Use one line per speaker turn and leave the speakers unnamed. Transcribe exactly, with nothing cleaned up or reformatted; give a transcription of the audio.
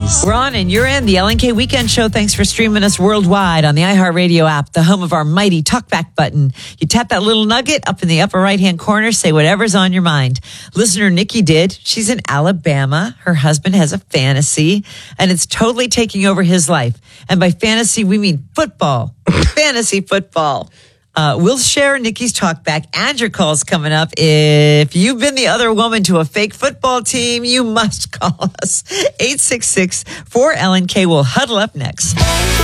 News.
We're on and you're in the L N K Weekend Show. Thanks for streaming us worldwide on the iHeartRadio app, the home of our mighty talkback button. You tap that little nugget up in the upper right-hand corner, say whatever's on your mind. Listener Nikki did. She's in Alabama. Her husband has a fantasy, and it's totally taking over his life. And by fantasy, we mean football. Fantasy football. Uh, we'll share Nikki's talkback and your calls coming up. If you've been the other woman to a fake football team, you must call us. eight six six, four L N K. We'll huddle up next.